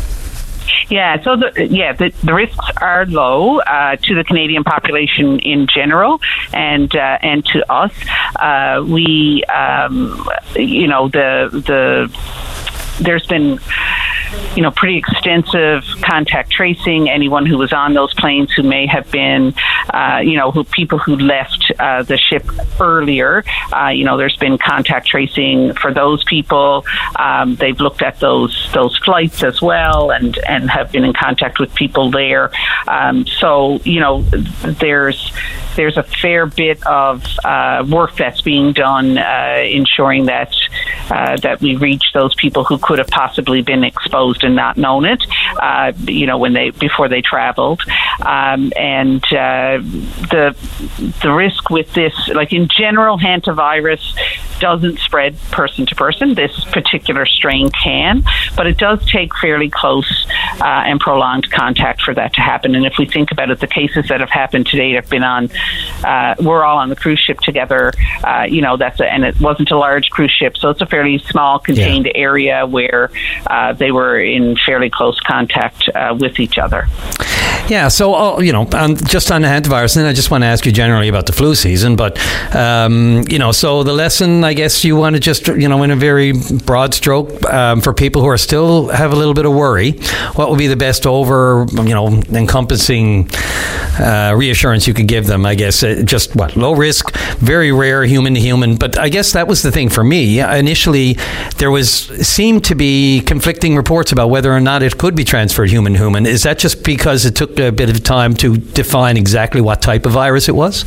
Speaker 17: Yeah, so the, yeah, the, the risks are low uh, to the Canadian population in general, and uh, and to us. Uh, we, um, you know, the the there's been, you know, pretty extensive contact tracing. Anyone who was on those planes who may have been, uh, you know, who people who left uh, the ship earlier, uh, you know, there's been contact tracing for those people. Um, they've looked at those those flights as well, and and have been in contact with people there. Um, so, you know, there's there's a fair bit of uh, work that's being done, uh, ensuring that uh, that we reach those people who could have possibly been exposed and not known it, uh, you know, when they before they traveled. Um, and uh, the the risk with this, like in general, hantavirus doesn't spread person to person. This particular strain can, but it does take fairly close uh, and prolonged contact for that to happen. And if we think about it, the cases that have happened to date have been on, uh, we're all on the cruise ship together, uh, you know, that's a, and it wasn't a large cruise ship, so it's a fairly small contained yeah. area where uh, they were in fairly close contact uh, with each other.
Speaker 2: Yeah, so, uh, you know, um, just on the hantavirus, and then I just want to ask you generally about the flu season, but, um, you know, so the lesson, I guess you want to just, you know, in a very broad stroke, um, for people who are still have a little bit of worry, what would be the best over, you know, encompassing uh, reassurance you could give them, I guess? Uh, just, what, low risk, very rare, human to human, but I guess that was the thing for me. Initially, there was seemed to be conflicting reports about whether or not it could be transferred human to human. Is that just because it took a bit of time to define exactly what type of virus it was?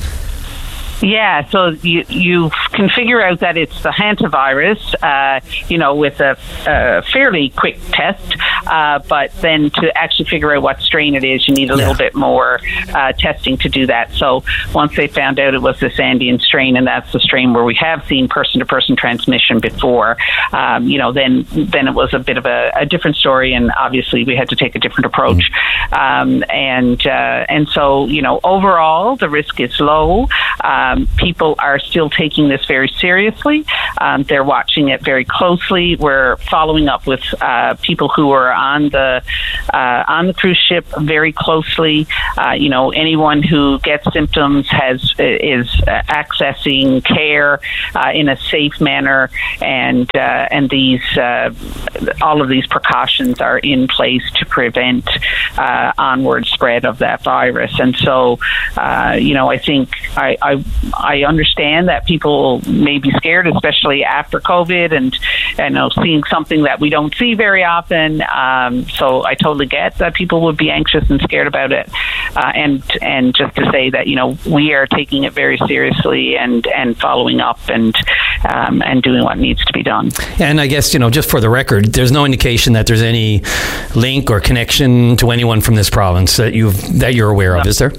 Speaker 17: Yeah, so you you can figure out that it's the hantavirus, uh, you know, with a, a fairly quick test, uh, but then to actually figure out what strain it is, you need a little bit more uh, testing to do that. So once they found out it was this Andean strain, and that's the strain where we have seen person-to-person transmission before, um, you know, then then it was a bit of a, a different story, and obviously we had to take a different approach. Um, and uh, and so, you know, overall the risk is low. Um, people are still taking this very seriously. Um, they're watching it very closely. We're following up with uh, people who are on the uh, on the cruise ship very closely. Uh, you know, anyone who gets symptoms has is uh, accessing care uh, in a safe manner, and uh, and these uh, all of these precautions are in place to prevent uh, onward spread of that virus. And so, uh, you know, I think I. I I understand that people may be scared, especially after COVID, and you know, seeing something that we don't see very often. Um, so I totally get that people would be anxious and scared about it. Uh, and and just to say that, you know, we are taking it very seriously and, and following up and um, and doing what needs to be done.
Speaker 2: And I guess, you know, just for the record, there's no indication that there's any link or connection to anyone from this province that you've that you're aware of, is there?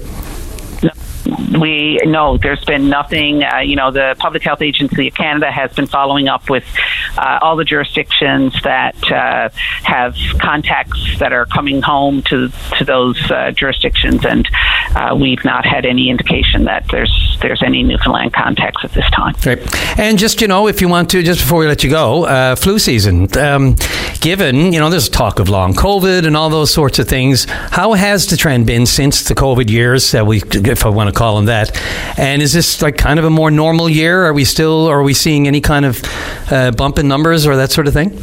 Speaker 17: We no, there's been nothing. Uh, you know, the Public Health Agency of Canada has been following up with uh, all the jurisdictions that uh, have contacts that are coming home to to those uh, jurisdictions, and uh, we've not had any indication that there's there's any Newfoundland contacts at this time.
Speaker 2: Right. And just, you know, if you want to, just before we let you go, uh, flu season. Um, given, you know, there's talk of long COVID and all those sorts of things. How has the trend been since the COVID years that we, if I want to call them that, and is this like kind of a more normal year? Are we still, are we seeing any kind of uh, bump in numbers or that sort of thing?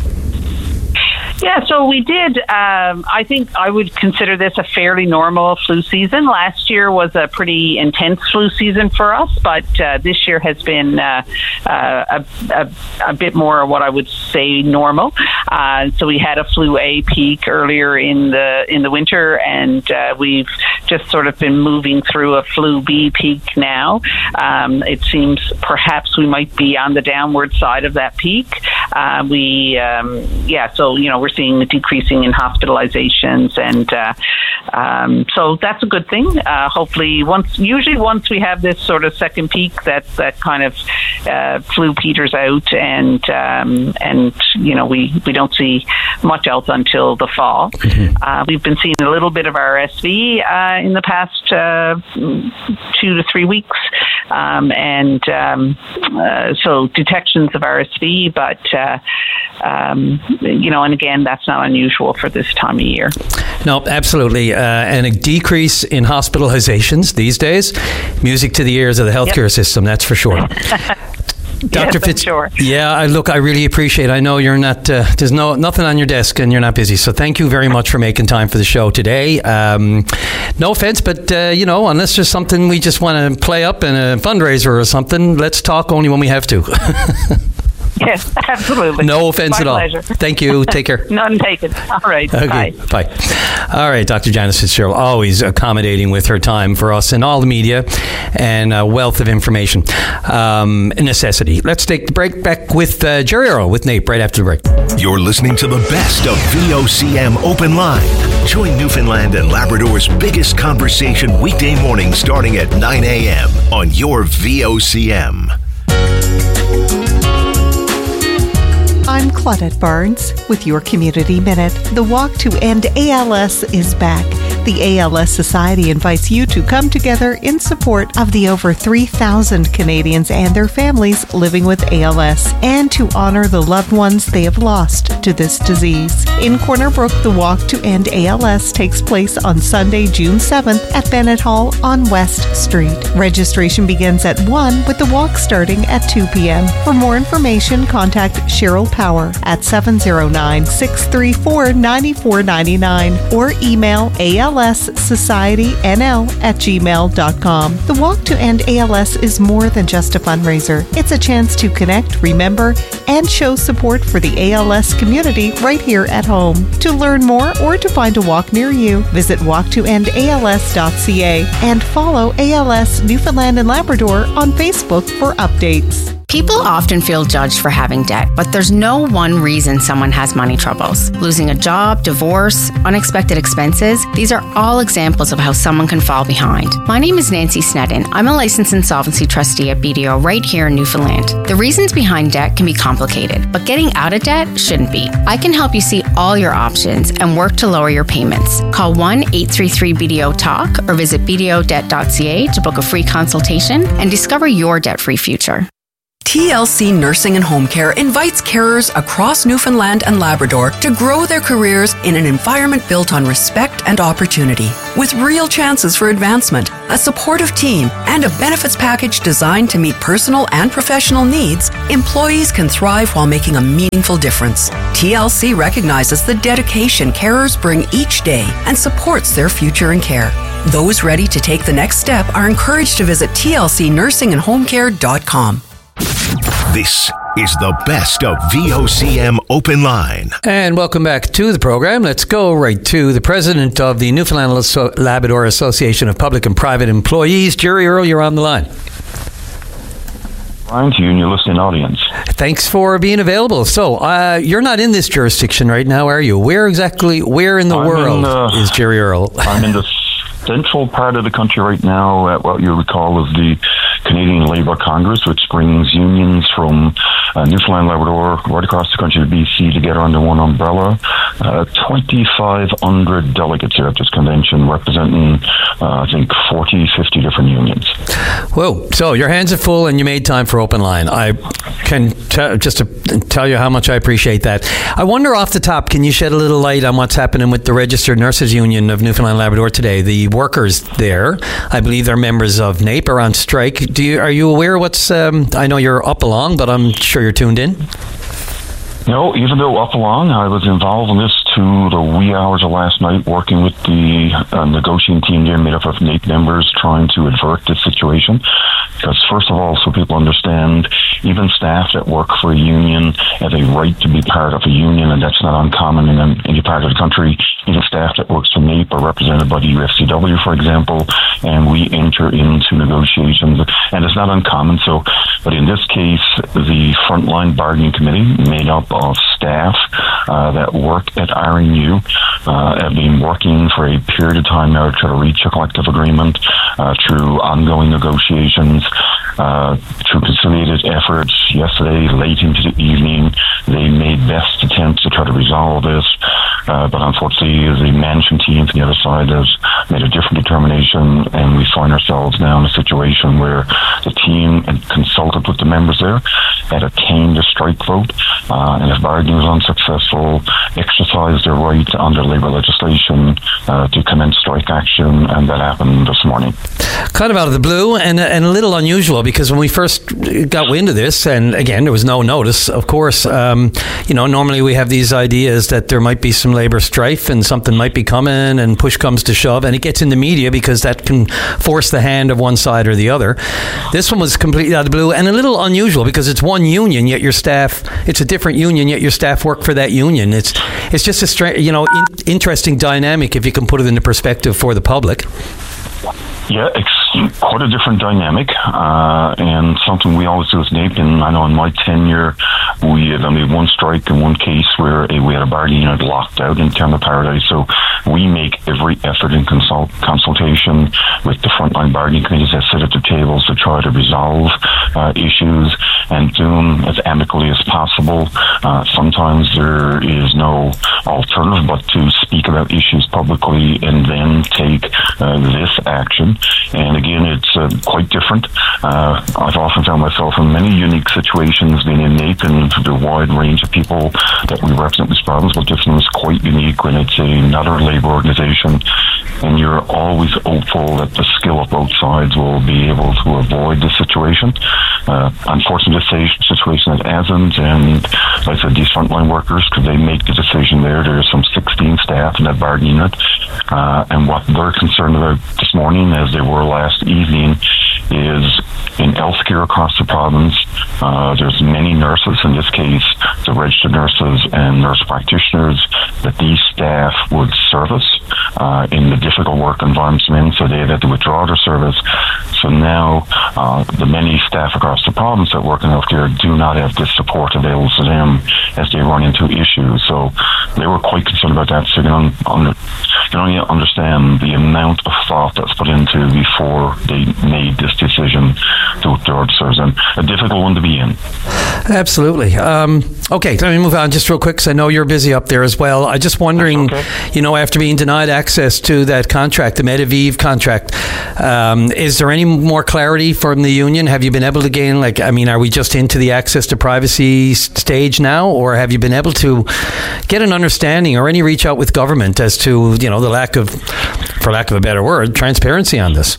Speaker 17: Yeah, so we did. Um, I think I would consider this a fairly normal flu season. Last year was a pretty intense flu season for us, but uh, this year has been uh, uh, a, a, a bit more what I would say normal. Uh, so we had a flu A peak earlier in the in the winter, and uh, we've just sort of been moving through a flu B peak now. Um, it seems perhaps we might be on the downward side of that peak. Uh, we, um, yeah, so, you know, we're seeing a decreasing in hospitalizations, and uh, um, so that's a good thing. Uh, hopefully, once usually once we have this sort of second peak, that that kind of uh, flu peters out, and um, and you know we, we don't see much else until the fall. Mm-hmm. Uh, we've been seeing a little bit of R S V uh, in the past uh, two to three weeks, um, and um, uh, so detections of R S V, but uh, um, you know, and again, that's not unusual for this time of year.
Speaker 2: No, absolutely. Uh, and a decrease in hospitalizations these days. Music to the ears of the healthcare yep. system, that's for sure. Doctor
Speaker 17: Yes,
Speaker 2: Fitz,
Speaker 17: sure.
Speaker 2: yeah, I, look, I really appreciate it. I know you're not, uh, there's no nothing on your desk and you're not busy. So thank you very much for making time for the show today. Um, no offense, but, uh, you know, unless there's something we just want to play up in a fundraiser or something, let's talk only when we have to.
Speaker 17: Yes, absolutely.
Speaker 2: No offense
Speaker 17: My
Speaker 2: at all.
Speaker 17: pleasure.
Speaker 2: Thank you. Take care.
Speaker 17: None taken. All right.
Speaker 2: Okay.
Speaker 17: Bye.
Speaker 2: Bye. All right. Doctor Janice Fitzgerald, always accommodating with her time for us and all the media and a wealth of information. Um, a necessity. Let's take the break. Back with uh, Jerry Earl with Nate right after the break.
Speaker 3: You're listening to the best of V O C M Open Line. Join Newfoundland and Labrador's biggest conversation weekday morning starting at nine a.m. on your V O C M.
Speaker 18: I'm Claudia. Claudette Barnes with your Community Minute. The Walk to End A L S is back. The A L S Society invites you to come together in support of the over three thousand Canadians and their families living with A L S and to honor the loved ones they have lost to this disease. In Corner Brook, the Walk to End A L S takes place on Sunday, June seventh at Bennett Hall on West Street. Registration begins at one with the walk starting at two p.m. For more information, contact Cheryl Power at seven oh nine, six three four, nine four nine nine or email A L S Society N L at gmail dot com. The Walk to End A L S is more than just a fundraiser. It's a chance to connect, remember, and show support for the A L S community right here at home. To learn more or to find a walk near you, visit walk to end A L S dot c a and follow A L S Newfoundland and Labrador on Facebook for updates.
Speaker 19: People often feel judged for having debt, but there's no one reason someone has money troubles. Losing a job, divorce, unexpected expenses, these are all examples of how someone can fall behind. My name is Nancy Snedden. I'm a licensed insolvency trustee at B D O right here in Newfoundland. The reasons behind debt can be complicated, but getting out of debt shouldn't be. I can help you see all your options and work to lower your payments. Call one eight three three B D O talk or visit b d o debt dot c a to book a free consultation and discover your debt-free future.
Speaker 20: T L C Nursing and Home Care invites carers across Newfoundland and Labrador to grow their careers in an environment built on respect and opportunity. With real chances for advancement, a supportive team, and a benefits package designed to meet personal and professional needs, employees can thrive while making a meaningful difference. T L C recognizes the dedication carers bring each day and supports their future in care. Those ready to take the next step are encouraged to visit t l c nursing and home care dot com.
Speaker 3: This is the best of V O C M Open Line.
Speaker 2: And welcome back to the program. Let's go right to the president of the Newfoundland and Labrador Association of Public and Private Employees, Jerry Earl. You're on the line.
Speaker 21: Fine to you and your listening audience.
Speaker 2: Thanks for being available. So, uh, you're not in this jurisdiction right now, are you? Where exactly, where in the
Speaker 21: I'm
Speaker 2: world
Speaker 21: in, uh,
Speaker 2: is Jerry Earl?
Speaker 21: I'm in the central part of the country right now at what you would call as the Canadian Labour Congress, which brings unions from uh, Newfoundland, Labrador, right across the country to B C together under one umbrella. Uh, twenty-five hundred delegates here at this convention representing, uh, I think, forty, fifty different unions.
Speaker 2: Whoa. So your hands are full and you made time for Open Line. I can t- just to tell you how much I appreciate that. I wonder off the top, can you shed a little light on what's happening with the Registered Nurses Union of Newfoundland and Labrador today? The workers there, I believe they're members of N A P, are on strike. Do you, are you aware what's, um, I know you're up along, but I'm sure you're tuned in.
Speaker 21: No, even though up along, I was involved in this to the wee hours of last night, working with the uh, negotiating team there made up of N A P members trying to avert this situation. Because first of all, so people understand, even staff that work for a union have a right to be part of a union, and that's not uncommon in any part of the country. Even staff that works for N A P are represented by the U F C W, for example, and we enter into negotiations, and it's not uncommon. So, but in this case, the Frontline Bargaining Committee, made up of staff uh, that work at R N U, uh, have been working for a period of time now to try to reach a collective agreement uh, through ongoing negotiations, uh, through conciliated efforts. Yesterday, late into the evening, they made best attempts to try to resolve this, uh, but unfortunately, the management team from the other side has made a different determination, and we find ourselves now in a situation where the team had consulted with the members there, had attained a strike vote, uh, and if bargaining was unsuccessful, exercised their right under labour legislation uh, to commence strike action, and that happened this morning.
Speaker 2: Kind of out of the blue and, and a little unusual, because when we first got wind of this, and again, there was no notice, of course, um, you know, normally we have these ideas that there might be some labour strife and something might be coming and push comes to shove, and it gets in the media because that can force the hand of one side or the other. This one was completely out of the blue and a little unusual because it's one union, yet your staff, it's a different union, yet your staff work for that union. It's it's just a stra- you know in- interesting dynamic if you can put it into perspective for the public.
Speaker 21: Yeah, it's quite a different dynamic, uh, and something we always do as N A P. And I know in my tenure, we had only one strike and one case where a, we had a bargaining unit locked out in Town of Paradise. So we make every effort in consult, consultation with the frontline bargaining committees that sit at the tables to try to resolve uh, issues. and do them as amicably as possible. Uh, sometimes there is no alternative but to speak about issues publicly and then take uh, this action. And again, it's uh, quite different. Uh, I've often found myself in many unique situations being in NAPE and the wide range of people that we represent these problems, but this one is quite unique when it's another labour organisation, and you're always hopeful that the skill of both sides will be able to avoid the situation. Uh, unfortunately, this situation it hasn't, and like I said, these frontline workers, because they make the decision there, there's some sixteen staff in that bargaining unit, uh, and what they're concerned about this morning, as they were last evening, is in healthcare across the province, uh, there's many nurses, in this case, the registered nurses and nurse practitioners, that these staff would service uh, in the difficult work environments they're in, so they had to withdraw their service. So now uh, the many staff across the province that work in healthcare do not have this support available to them as they run into issues. So they were quite concerned about that. So you can, under, you can only understand the amount of thought that's put into before they made this decision to withdraw the service. And a difficult one to be in.
Speaker 2: Absolutely. Um, okay, let me move on just real quick, because I know you're busy up there as well. I'm just wondering, okay. you know, after being denied access to that contract, the Medivive contract, um, is there any more clarity from the union? Have you been able to gain, like, I mean, are we just into the access to privacy stage now, or have you been able to get an understanding or any reach out with government as to, you know, the lack of, for lack of a better word, transparency on this?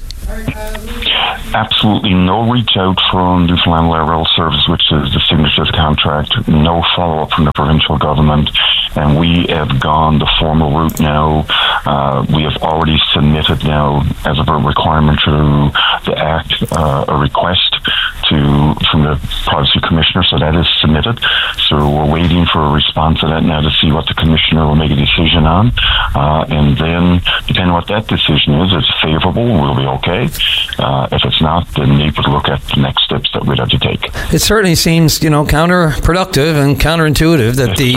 Speaker 21: Absolutely no reach out from Newfoundland Land Rail Service, which is the signatory contract, no follow-up from the provincial government, and we have gone the formal route now. Uh, we have already submitted now, as a requirement through the Act, uh, a request to from the Privacy Commissioner, so that is submitted. So we're waiting for a response to that now to see what the Commissioner will make a decision on, uh, and then, depending on what that decision is, if it's favourable, we'll be okay. Uh, if it's not, then NAPE would look at the next steps that we'd have to take.
Speaker 2: It certainly seems, you know, counterproductive and counterintuitive that
Speaker 21: it
Speaker 2: the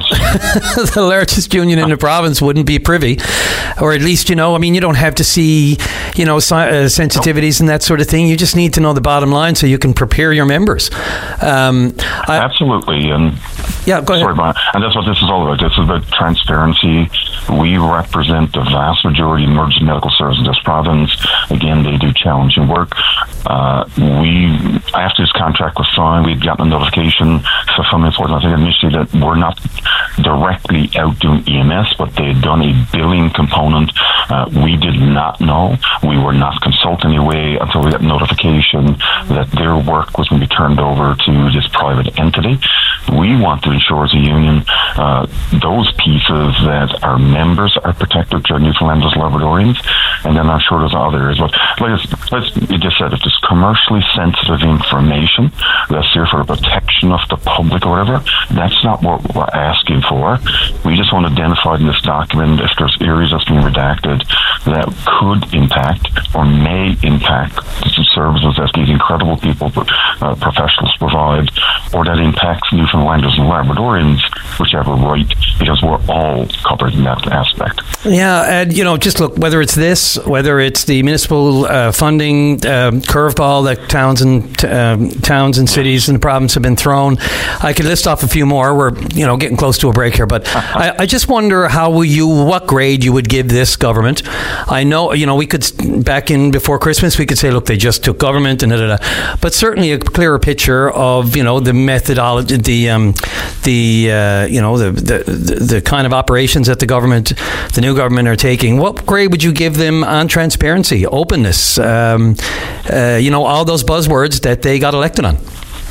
Speaker 21: is.
Speaker 2: the largest union in the province wouldn't be privy, or at least, you know, I mean, you don't have to see, you know, si- uh, sensitivities and that sort of thing. You just need to know the bottom line so you can prepare your members. Um, I,
Speaker 21: Absolutely, and
Speaker 2: yeah, go ahead.
Speaker 21: Sorry, Brian. And that's what this is all about. This is about transparency. We represent the vast majority of emergency medical services in this province. Again, they do challenging work. Uh, we, after this contract was signed, we'd gotten a notification for some important, I think initially, that we're not directly out doing E M S, but they had done a billing component. Uh, we did not know. We were not consulted anyway until we got notification that their work was going to be turned over to this private entity. We want to ensure as a union uh, those pieces that our members are protected, to our Newfoundlanders, Labradorians, and then I'm sure there's others. But like let's, you just said, if there's commercially sensitive information that's there for the protection of the public or whatever, that's not what we're asking for. We just want to identify in this document if there's areas that's being redacted that could impact or may impact the services that these incredible people, uh, professionals provide, or that impacts Newfoundlanders and Labradorians, whichever right, because we're all covered in that aspect.
Speaker 2: Yeah, and, you know, just look, whether it's this, whether it's the municipal uh, funding uh, curveball that towns and t- um, towns and cities in the province have been thrown, I could list off a few more. We're, you know, getting close to a break here, but I, I just wonder how you, what grade you would give this government. I know, you know, we could, back in before Christmas, we could say, look, they just took government and da, da, da. But certainly a clearer picture of, you know, the methodology, the, um, the uh, you know, the, the, the kind of operations that the government, the new government are taking. What grade would you give them on transparency, openness, um, uh, you know, all those buzzwords that they got elected on?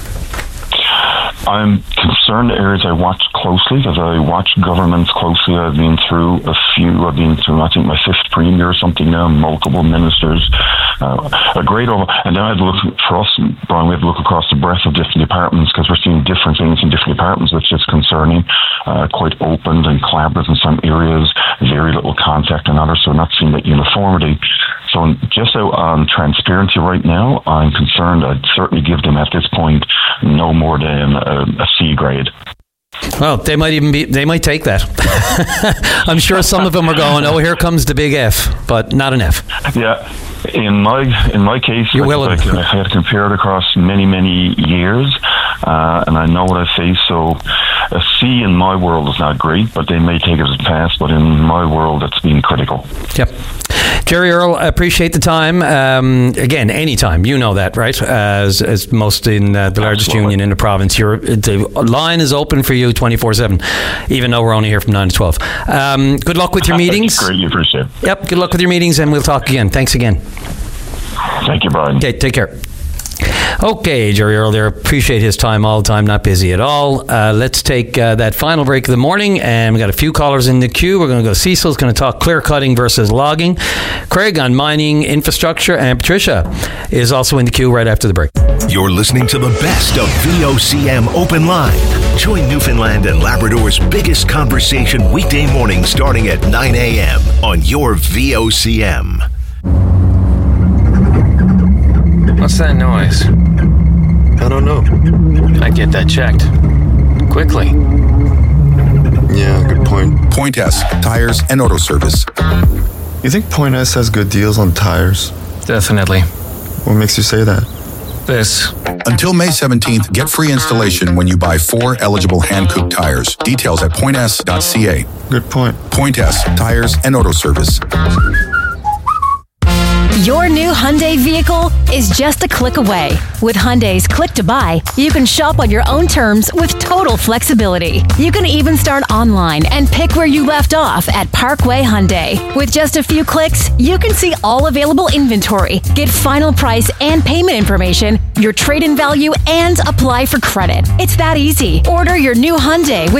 Speaker 21: I'm concerned areas I watch closely, because I watch governments closely. I've been through a few. I've been through, I think, my fifth premier or something now, multiple ministers. Uh, a great over. And then I had to look, for us, Brian, we have to look across the breadth of different departments, because we're seeing different things in different departments, which is concerning. Uh, quite open and collaborative in some areas, very little contact in others, so we're not seeing that uniformity. So just out on transparency right now, I'm concerned. I'd certainly give them at this point no more than a, a C grade.
Speaker 2: Well, they might even be, they might take that. I'm sure some of them are going, oh, here comes the big F, but not an F.
Speaker 21: Yeah. In my in my case,
Speaker 2: You're
Speaker 21: like,
Speaker 2: willing.
Speaker 21: like, I had to compare it across many many years, uh, and I know what I face. So a C in my world is not great, but they may take it as a pass. But in my world, it's been critical.
Speaker 2: Yep. Jerry Earl, I appreciate the time. Um, again, anytime. You know that, right? As as most in uh, the largest
Speaker 21: Absolutely.
Speaker 2: union in the province. Your the line is open for you twenty-four seven, even though we're only here from nine to twelve. Um, good luck with your meetings.
Speaker 21: Greatly appreciate it.
Speaker 2: Yep, good luck with your meetings, and we'll talk again. Thanks again.
Speaker 21: Thank you, Brian.
Speaker 2: Okay, take care. Okay, Jerry Earl there. Appreciate his time all the time. Not busy at all. Uh, let's take uh, that final break of the morning, and we got a few callers in the queue. We're going to go. Cecil's going to talk clear cutting versus logging. Craig on mining infrastructure, and Patricia is also in the queue right after the break.
Speaker 3: You're listening to the best of V O C M Open Line. Join Newfoundland and Labrador's biggest conversation weekday morning starting at nine a.m. on your V O C M.
Speaker 1: What's that noise?
Speaker 22: I don't know.
Speaker 1: I'd get that checked. Quickly.
Speaker 22: Yeah, good point.
Speaker 23: Point S, tires and auto service.
Speaker 22: You think Point S has good deals on tires?
Speaker 1: Definitely.
Speaker 22: What makes you say that?
Speaker 1: This.
Speaker 23: Until May seventeenth, get free installation when you buy four eligible hand-cooked tires. Details at point s dot c a.
Speaker 22: Good point.
Speaker 23: Point S, tires and auto service.
Speaker 24: Your new Hyundai vehicle is just a click away. With Hyundai's Click to Buy, you can shop on your own terms with total flexibility. You can even start online and pick where you left off at Parkway Hyundai. With just a few clicks, you can see all available inventory, get final price and payment information, your trade-in value, and apply for credit. It's that easy. Order your new Hyundai with